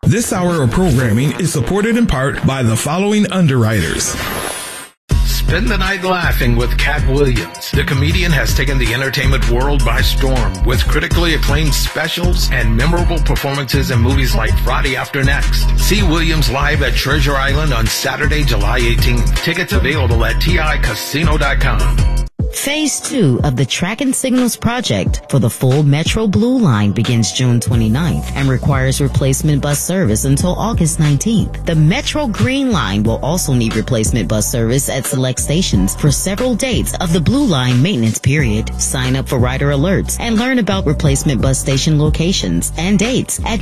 This hour of programming is supported in part by the following underwriters. Spend the night laughing with Cat Williams. The comedian has taken the entertainment world by storm with critically acclaimed specials and memorable performances in movies like Friday After Next. See Williams live at Treasure Island on Saturday, July 18th. Tickets available at TICasino.com. Phase 2 of the Track and Signals project for the full Metro Blue Line begins June 29th and requires replacement bus service until August 19th. The Metro Green Line will also need replacement bus service at select stations for several dates of the Blue Line maintenance period. Sign up for rider alerts and learn about replacement bus station locations and dates at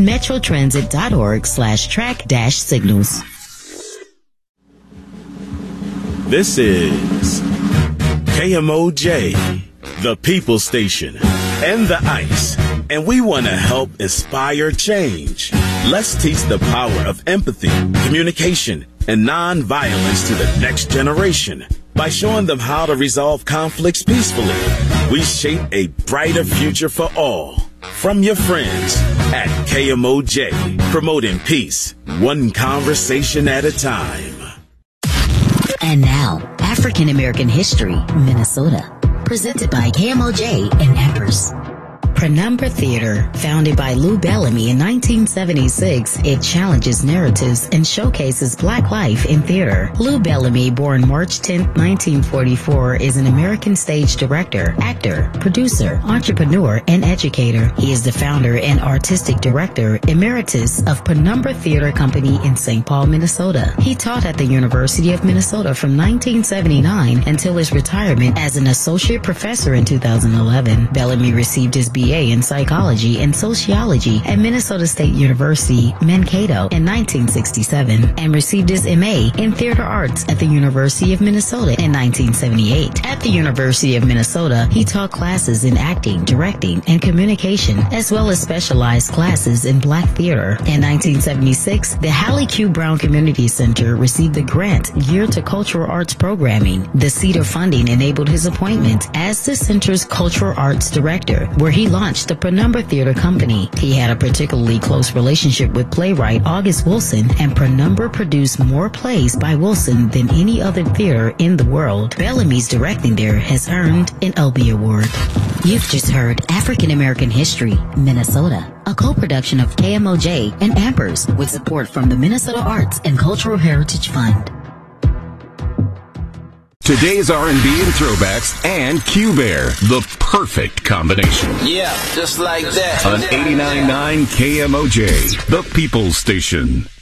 metrotransit.org/track-signals. This is KMOJ, the People Station, and the ICE, and we want to help inspire change. Let's teach the power of empathy, communication, and nonviolence to the next generation. By showing them how to resolve conflicts peacefully, we shape a brighter future for all. From your friends at KMOJ, promoting peace, one conversation at a time. And now, African American History, Minnesota, presented by KMOJ and Empress. Penumbra Theater, founded by Lou Bellamy in 1976, it challenges narratives and showcases Black life in theater. Lou Bellamy, born March 10, 1944, is an American stage director, actor, producer, entrepreneur, and educator. He is the founder and artistic director emeritus of Penumbra Theater Company in St. Paul, Minnesota. He taught at the University of Minnesota from 1979 until his retirement as an associate professor in 2011. Bellamy received his BA in psychology and sociology at Minnesota State University, Mankato in 1967 and received his MA in theater arts at the University of Minnesota in 1978. At the University of Minnesota, he taught classes in acting, directing, and communication, as well as specialized classes in Black theater. In 1976, the Hallie Q. Brown Community Center received the grant geared to cultural arts programming. The Cedar funding enabled his appointment as the center's cultural arts director, where he launched the Penumbra Theater Company. He had a particularly close relationship with playwright August Wilson, and Penumbra produced more plays by Wilson than any other theater in the world. Bellamy's directing there has earned an Obie Award. You've just heard African American History, Minnesota, a co-production of KMOJ and Amper's with support from the Minnesota Arts and Cultural Heritage Fund. Today's R&B and throwbacks and Q-Bear, the perfect combination. Yeah, just like that. On 89.9 KMOJ, the People's Station.